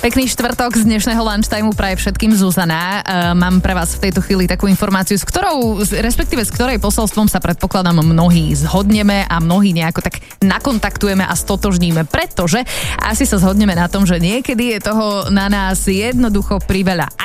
Pekný štvrtok z dnešného lunchtimeu praje všetkým Zuzana. Mám pre vás v tejto chvíli takú informáciu, s ktorej posolstvom sa predpokladám mnohí zhodneme a mnohí nejako tak nakontaktujeme a stotožníme, pretože asi sa zhodneme na tom, že niekedy je toho na nás jednoducho priveľa.